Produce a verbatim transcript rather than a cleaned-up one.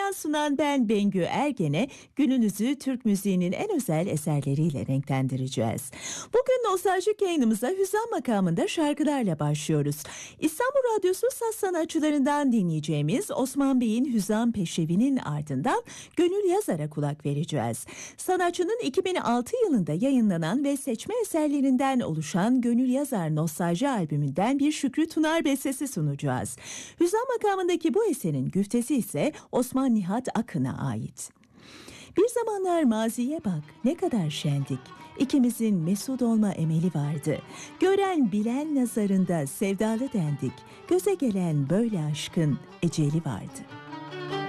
Hazırlayan sunan ben Bengü Ergen'e gününüzü Türk müziğinin en özel eserleriyle renklendireceğiz. Bugün nostaljik yayınımıza hüzan makamında şarkılarla başlıyoruz. İstanbul Radyosu saz sanatçılarından dinleyeceğimiz Osman Bey'in Hüzan Peşrevi'nin ardından Gönül Yazar'a kulak vereceğiz. Sanatçının iki bin altı yılında yayınlanan ve seçme eserlerinden oluşan Gönül Yazar Nostalji albümünden bir Şükrü Tunar bestesi sunacağız. Hüzan makamındaki bu eserin güftesi ise Osman Nihat Akın'a ait. Bir zamanlar maziye bak, ne kadar şendik. İkimizin mesut olma emeli vardı. Gören bilen nazarında sevdalı dendik. Göze gelen böyle aşkın eceli vardı.